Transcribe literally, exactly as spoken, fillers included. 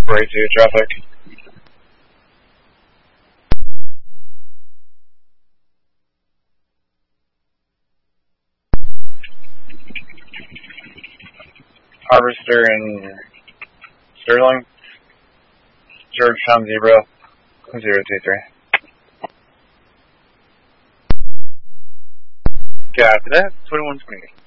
four eighty-two, traffic. Harvester and Sterling. Georgetown Zebra, zero two three. Copy that, twenty-one twenty-eight.